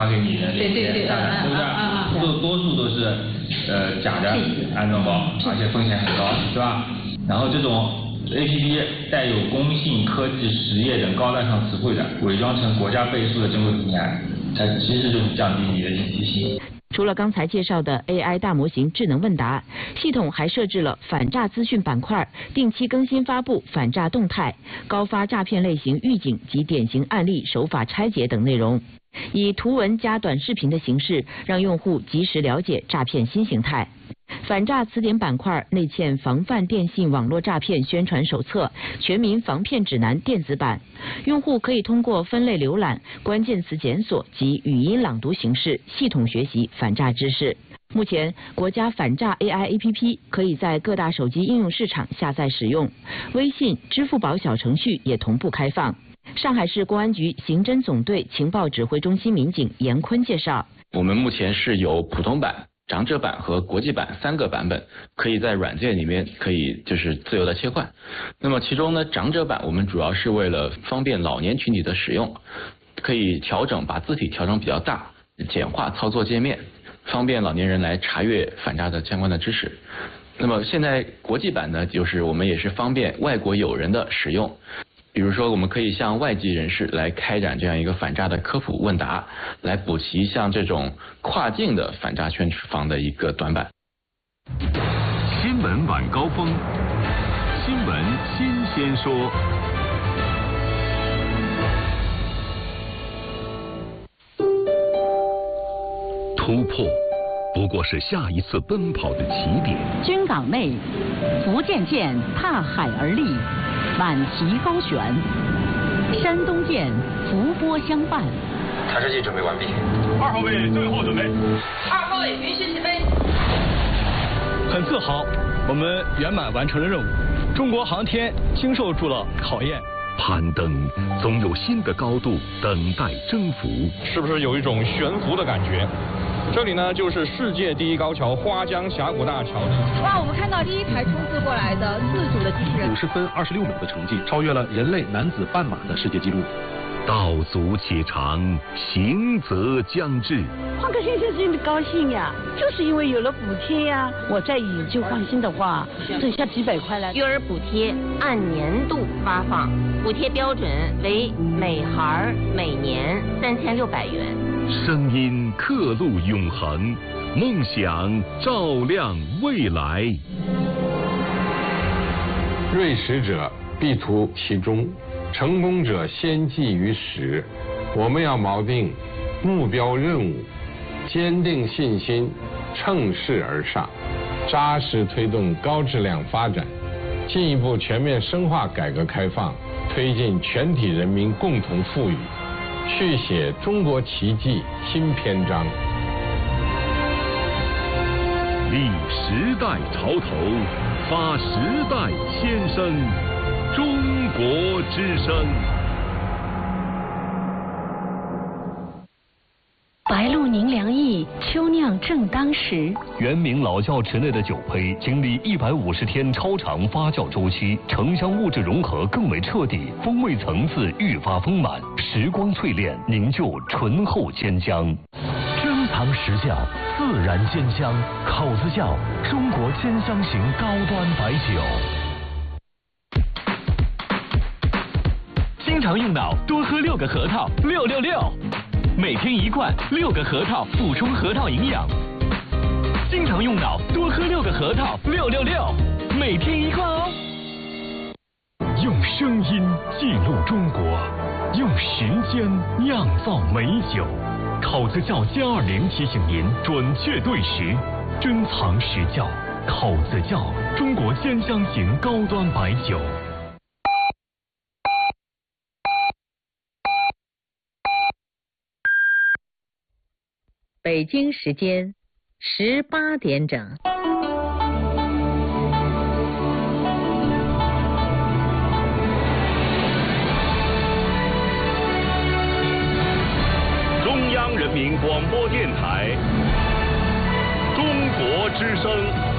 给你的那些炸弹，对不对？多数都是假的安装包，而且风险很高，对吧？然后这种 APP 带有工信、科技、实业等高大上词汇的，伪装成国家背书的珍贵平台，它其实就是降低你的警惕性。 除了刚才介绍的 AI 大模型智能问答，系统还设置了反诈资讯板块，定期更新发布反诈动态、高发诈骗类型预警及典型案例手法拆解等内容，以图文加短视频的形式，让用户及时了解诈骗新形态。反诈词典板块内嵌防范电信网络诈骗宣传手册、全民防骗指南电子版，用户可以通过分类浏览、关键词检索及语音朗读形式系统学习反诈知识。目前，国家反诈 AI APP 可以在各大手机应用市场下载使用，微信、支付宝小程序也同步开放。上海市公安局刑侦总队情报指挥中心民警严坤介绍， 我们目前是有普通版、长者版和国际版3个版本，可以在软件里面可以就是自由的切换。那么其中呢，长者版我们主要是为了方便老年群体的使用，可以把字体调整比较大，简化操作界面，方便老年人来查阅反诈的相关的知识。那么现在国际版呢，就是我们也是方便外国友人的使用。比如说，我们可以向外籍人士来开展这样一个反诈的科普问答，来补齐像这种跨境的反诈宣防的一个短板。 新闻晚高峰，新闻新鲜说。突破不过是下一次奔跑的起点。 军港内，福建舰踏海而立，满旗高悬；山东舰伏波相伴。 查射器准备完毕。 2号位最后准备。 2号位允许起飞。 很自豪，我们圆满完成了任务。中国航天经受住了考验。 攀登总有新的高度等待征服。 是不是有一种悬浮的感觉？这里呢，就是世界第一高桥花江峡谷大桥。 哇，我们看到第一台冲刺过来的自主的机器人， 50分26秒的成绩，超越了人类男子半马的世界纪录。 道阻且长，行则将至。 换个先生真的高兴呀，就是因为有了补贴呀。我再以旧换新的话，剩下几百块了。 育儿补贴按年度发放，补贴标准为每孩每年3600元。 声音刻录永恒，梦想照亮未来。 锐实者必图其中，成功者先记于始。我们要锚定目标任务，坚定信心，乘势而上，扎实推动高质量发展，进一步全面深化改革开放，推进全体人民共同富裕，续写中国奇迹新篇章。 立时代潮头，发时代先声，中国之声。 白露宁凉意，秋酿正当时。 原名老窖池内的酒胚，经历150天超长发酵周期，城乡物质融合更为彻底，风味层次愈发丰满，时光淬炼，凝就醇厚鲜香。珍藏实窖，自然鲜香，口子窖，中国鲜香型高端白酒。经常用脑，多喝6个核桃，666。每天1罐，6个核桃，补充核桃营养。经常用脑，多喝6个核桃，666，每天1罐哦。用声音记录中国，用时间酿造美酒。口子窖+20提醒您准确对时，珍藏实窖。口子窖，中国鲜香型高端白酒。 北京时间18点整。 中央人民广播电台，中国之声。